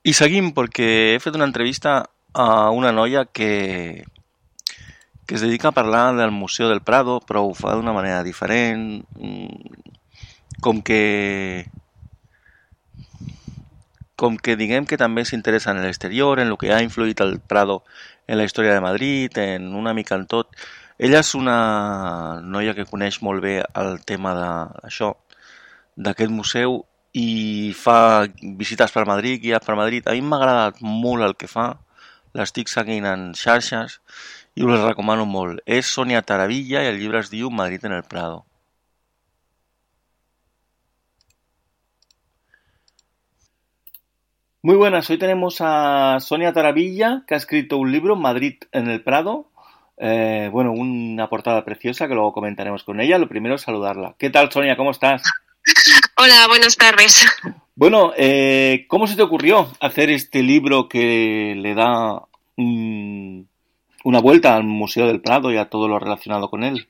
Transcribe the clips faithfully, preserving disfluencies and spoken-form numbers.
I seguim perquè he fet una entrevista a una noia que, que es dedica a parlar del Museu del Prado, però ho fa d'una manera diferent, com que com que diguem que també s'interessa en l'exterior, en el que ha influït el Prado en la història de Madrid, en una mica en tot. Ella és una noia que coneix molt bé el tema d'això, d'aquest museu, i fa visites per Madrid, guies per Madrid. A mi m'ha agradat molt el que fa, l'estic seguint en xarxes i us el recomano molt. És Sonia Taravilla i el llibre es diu Madrid en el Prado. Muy buenas, hoy tenemos a Sonia Taravilla, que ha escrito un libro, Madrid en el Prado. Eh, bueno, una portada preciosa que luego comentaremos con ella. Lo primero es saludarla. ¿Qué tal, Sonia? ¿Cómo estás? Hola, buenas tardes. Bueno, eh, ¿cómo se te ocurrió hacer este libro que le da um, una vuelta al Museo del Prado y a todo lo relacionado con él?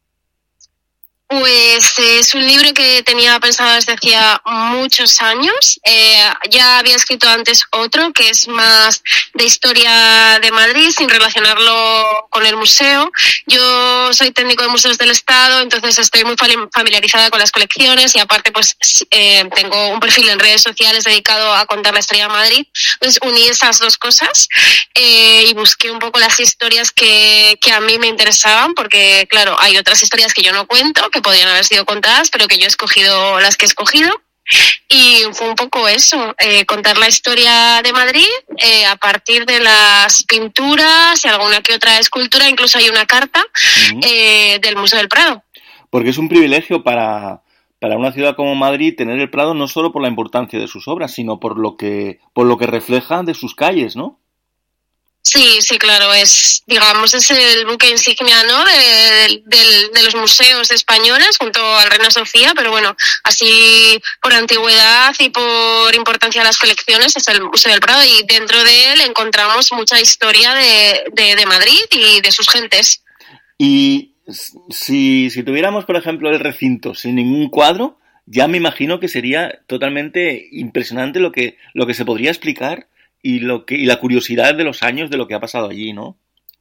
Pues eh, es un libro que tenía pensado desde hacía muchos años. Eh, ya había escrito antes otro que es más de historia de Madrid, sin relacionarlo con el museo. Yo soy técnico de museos del Estado, entonces estoy muy familiarizada con las colecciones y aparte pues eh, tengo un perfil en redes sociales dedicado a contar la historia de Madrid. Entonces uní esas dos cosas eh, y busqué un poco las historias que, que a mí me interesaban, porque claro, hay otras historias que yo no cuento, que podrían haber sido contadas, pero que yo he escogido las que he escogido. Y fue un poco eso, eh, contar la historia de Madrid eh, a partir de las pinturas y alguna que otra escultura. Incluso hay una carta uh-huh. eh, del Museo del Prado. Porque es un privilegio para, para una ciudad como Madrid tener el Prado, no solo por la importancia de sus obras, sino por lo que, por lo que refleja de sus calles, ¿no? Sí, sí, claro, es, digamos, es el buque insignia, ¿no?, de, de, de los museos españoles junto al Reina Sofía, pero bueno, así por antigüedad y por importancia de las colecciones es el Museo del Prado, y dentro de él encontramos mucha historia de, de, de Madrid y de sus gentes. Y si, si tuviéramos, por ejemplo, el recinto sin ningún cuadro, ya me imagino que sería totalmente impresionante lo que, lo que se podría explicar y lo que y la curiosidad de los años de lo que ha pasado allí, ¿no?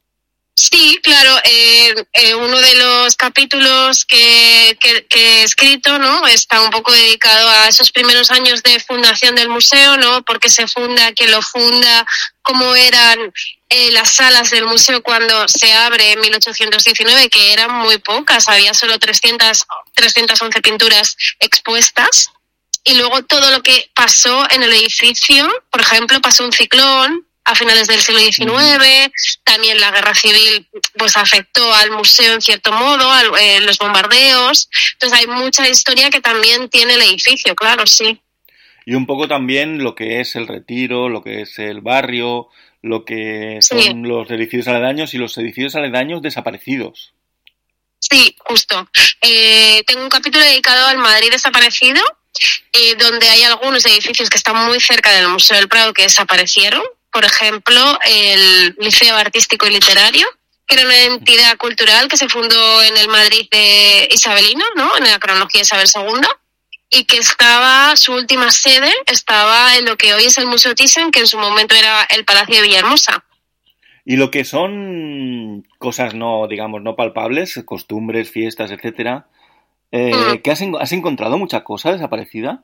Sí, claro. Eh, eh, uno de los capítulos que, que, que he escrito, ¿no?, está un poco dedicado a esos primeros años de fundación del museo, ¿no?, porque se funda, quién lo funda, cómo eran eh, las salas del museo cuando se abre en mil ochocientos diecinueve, que eran muy pocas, había solo trescientas, trescientas once pinturas expuestas. Y luego todo lo que pasó en el edificio, por ejemplo, pasó un ciclón a finales del siglo diecinueve, uh-huh. También la guerra civil pues afectó al museo en cierto modo, a, eh, los bombardeos. Entonces hay mucha historia que también tiene el edificio, claro, sí. Y un poco también lo que es el Retiro, lo que es el barrio, lo que son sí. los edificios aledaños y los edificios aledaños desaparecidos. Sí, justo. Eh, tengo un capítulo dedicado al Madrid desaparecido, Eh, donde hay algunos edificios que están muy cerca del Museo del Prado que desaparecieron. Por ejemplo, el Liceo Artístico y Literario, que era una entidad cultural que se fundó en el Madrid de isabelino, ¿no?, en la cronología de Isabel segunda, y que estaba, su última sede estaba en lo que hoy es el Museo Thyssen, que en su momento era el Palacio de Villahermosa. Y lo que son cosas no, digamos, no palpables, costumbres, fiestas, etcétera. Eh, mm. ¿qué has, ¿Has encontrado mucha cosa desaparecida?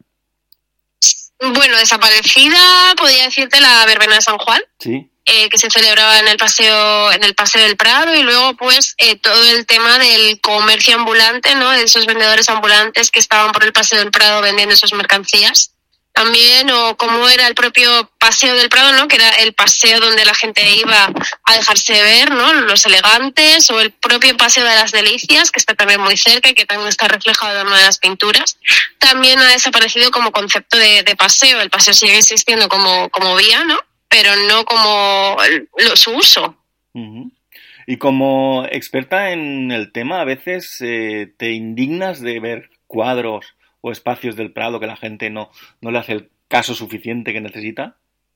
Bueno, desaparecida podría decirte la verbena de San Juan, sí. eh, que se celebraba en el paseo en el paseo del Prado, y luego pues eh, todo el tema del comercio ambulante, ¿no?, de esos vendedores ambulantes que estaban por el paseo del Prado vendiendo esas mercancías. También, o cómo era el propio paseo del Prado, ¿no?, que era el paseo donde la gente iba a dejarse ver, ¿no?, los elegantes, o el propio paseo de las Delicias, que está también muy cerca y que también está reflejado en una de las pinturas. También ha desaparecido como concepto de, de paseo. El paseo sigue existiendo como, como vía, ¿no?, pero no como el, lo, su uso. Uh-huh. Y como experta en el tema, a veces eh, te indignas de ver cuadros o espacios del Prado que la gente no, no le hace el caso suficiente que necesita.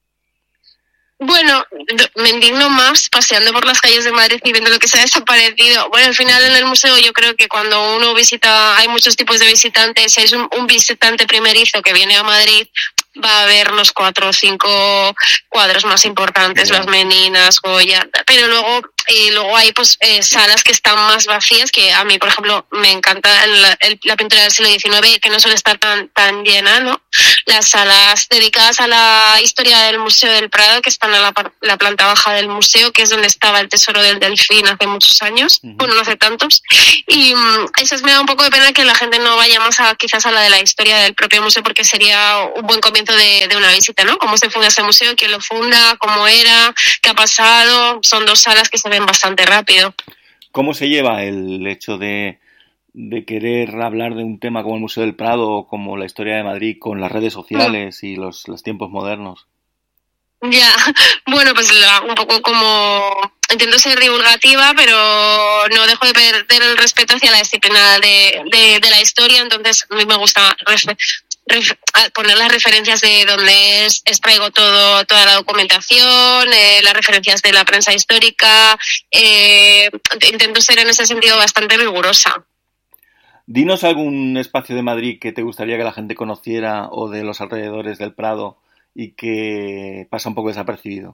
Bueno, me indigno más paseando por las calles de Madrid y viendo lo que se ha desaparecido. Bueno, al final en el museo yo creo que cuando uno visita, hay muchos tipos de visitantes. Si es un, un visitante primerizo que viene a Madrid, va a haber los cuatro o cinco cuadros más importantes, yeah. Las Meninas, Goya, pero luego y luego hay pues eh, salas que están más vacías, que a mí, por ejemplo, me encanta la, el, la pintura del siglo diecinueve, que no suele estar tan tan llena, ¿no? Las salas dedicadas a la historia del Museo del Prado, que están en la, la planta baja del museo, que es donde estaba el tesoro del delfín hace muchos años, uh-huh. Bueno, no hace tantos, y um, eso me da un poco de pena que la gente no vaya más a quizás a la de la historia del propio museo, porque sería un buen comienzo de, de una visita, ¿no? Cómo se funda ese museo, quién lo funda, cómo era, qué ha pasado. Son dos salas que se ven bastante rápido. ¿Cómo se lleva el hecho de, de querer hablar de un tema como el Museo del Prado o como la historia de Madrid con las redes sociales mm. y los, los tiempos modernos? Ya, bueno, pues un poco como intento ser divulgativa, pero no dejo de perder el respeto hacia la disciplina de, de, de la historia, entonces a mí me gusta refer, refer, poner las referencias de donde es, extraigo todo, toda la documentación, eh, las referencias de la prensa histórica, eh, intento ser en ese sentido bastante rigurosa. Dinos algún espacio de Madrid que te gustaría que la gente conociera o de los alrededores del Prado y que pasa un poco desapercibido.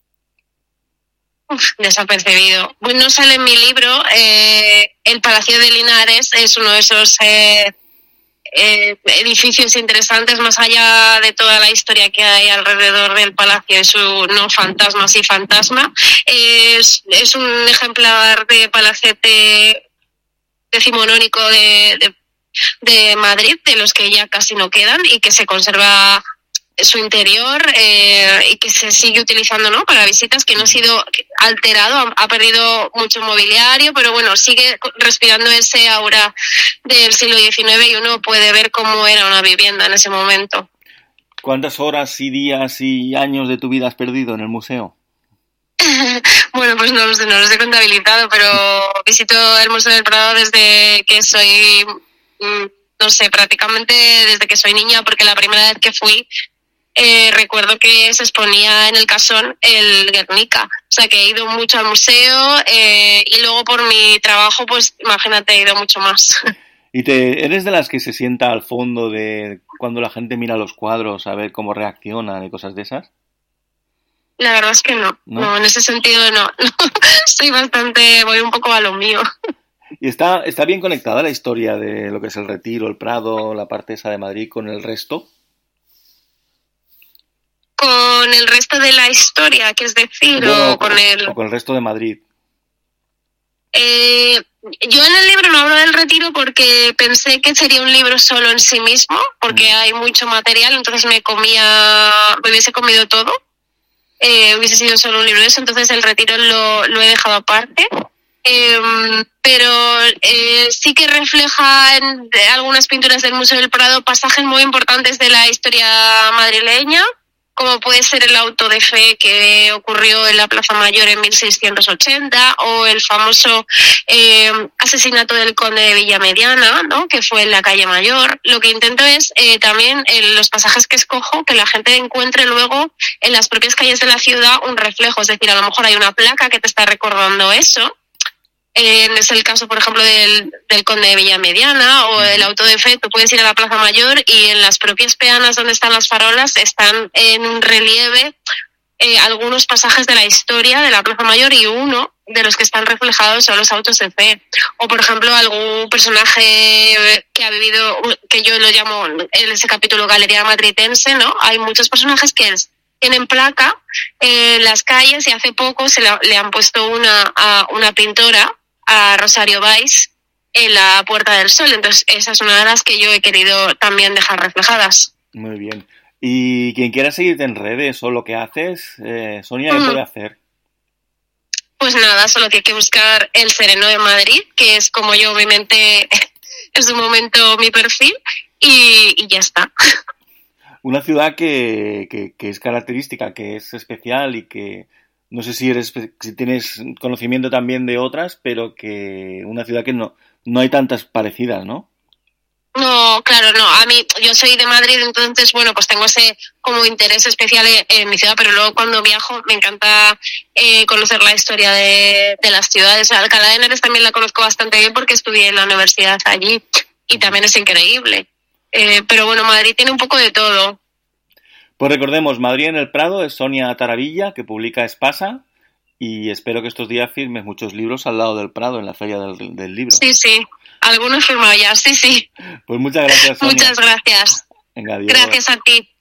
Uf, desapercibido. Bueno, no sale en mi libro. Eh, el Palacio de Linares es uno de esos eh, eh, edificios interesantes, más allá de toda la historia que hay alrededor del palacio y su no fantasma, sí fantasma. Es, es un ejemplar de palacete decimonónico de, de, de Madrid, de los que ya casi no quedan y que se conserva su interior eh, y que se sigue utilizando, ¿no?, para visitas, que no ha sido alterado, ha, ha perdido mucho mobiliario, pero bueno, sigue respirando ese aura del siglo diecinueve y uno puede ver cómo era una vivienda en ese momento. ¿Cuántas horas y días y años de tu vida has perdido en el museo? Bueno, pues no los, no los he contabilizado, pero visito el Museo del Prado desde que soy, no sé, prácticamente desde que soy niña, porque la primera vez que fui Eh, recuerdo que se exponía en el Casón el Guernica, o sea que he ido mucho al museo eh, y luego por mi trabajo, pues imagínate, he ido mucho más. ¿Y te eres de las que se sienta al fondo de cuando la gente mira los cuadros a ver cómo reaccionan y cosas de esas? La verdad es que no, no, no en ese sentido no, no. Soy bastante, voy un poco a lo mío. ¿Y está, está bien conectada la historia de lo que es el Retiro, el Prado, la parte esa de Madrid con el resto? Con el resto de la historia, que es decir, bueno, o con el... o con el resto de Madrid. Eh, yo en el libro no hablo del Retiro porque pensé que sería un libro solo en sí mismo, porque mm. hay mucho material, entonces me comía, me hubiese comido todo, eh, hubiese sido solo un libro de eso, entonces el Retiro lo, lo he dejado aparte. Eh, pero eh, sí que refleja en algunas pinturas del Museo del Prado pasajes muy importantes de la historia madrileña, como puede ser el auto de fe que ocurrió en la Plaza Mayor en mil seiscientos ochenta, o el famoso eh, asesinato del conde de Villamediana, ¿no?, que fue en la calle Mayor. Lo que intento es eh, también en los pasajes que escojo, que la gente encuentre luego en las propias calles de la ciudad un reflejo, es decir, a lo mejor hay una placa que te está recordando eso. Eh, es el caso, por ejemplo, del, del conde de Villamediana o el auto de fe. Tú puedes ir a la Plaza Mayor y en las propias peanas donde están las farolas están en un relieve eh, algunos pasajes de la historia de la Plaza Mayor, y uno de los que están reflejados son los autos de fe. O, por ejemplo, algún personaje que ha vivido, que yo lo llamo en ese capítulo Galería Madritense, ¿no? Hay muchos personajes que es, tienen placa en las calles, y hace poco se le, le han puesto una a una pintora, a Rosario Valls, en la Puerta del Sol. Entonces esa es una de las que yo he querido también dejar reflejadas. Muy bien. Y quien quiera seguirte en redes o lo que haces, eh, Sonia, ¿qué mm. puede hacer? Pues nada, solo que hay que buscar El Sereno de Madrid, que es como yo, obviamente, en su momento mi perfil, y, y ya está. Una ciudad que, que, que es característica, que es especial y que no sé si eres si tienes conocimiento también de otras, pero que una ciudad que no no hay tantas parecidas, ¿no? No, claro, no. A mí, yo soy de Madrid, entonces, bueno, pues tengo ese como interés especial en, en mi ciudad, pero luego cuando viajo me encanta eh, conocer la historia de, de las ciudades. Alcalá de Henares también la conozco bastante bien porque estudié en la universidad allí y también es increíble. Eh, pero bueno, Madrid tiene un poco de todo. Pues recordemos, Madrid en el Prado es Sonia Taravilla, que publica Espasa, y espero que estos días firmes muchos libros al lado del Prado, en la Feria del, del Libro. Sí, sí, algunos firmados ya, sí, sí. Pues muchas gracias, Sonia. Muchas gracias. Venga, adiós. Gracias a ti.